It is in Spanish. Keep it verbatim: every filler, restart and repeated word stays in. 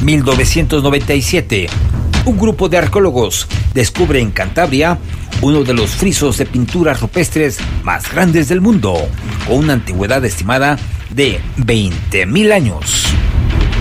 mil novecientos noventa y siete, un grupo de arqueólogos descubre en Cantabria uno de los frisos de pinturas rupestres más grandes del mundo, con una antigüedad estimada de veinte mil años.